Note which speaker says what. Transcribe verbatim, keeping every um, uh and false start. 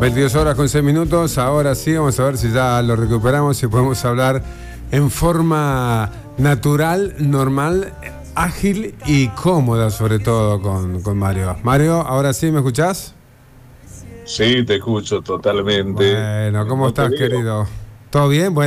Speaker 1: veintidós horas con seis minutos, ahora sí, vamos a ver si ya lo recuperamos y podemos hablar en forma natural, normal, ágil y cómoda, sobre todo con, con Mario. Mario, ahora sí, ¿me escuchás?
Speaker 2: Sí, te escucho totalmente.
Speaker 1: Bueno, ¿cómo
Speaker 2: No te
Speaker 1: estás,
Speaker 2: digo.
Speaker 1: querido? ¿Todo bien? Bueno.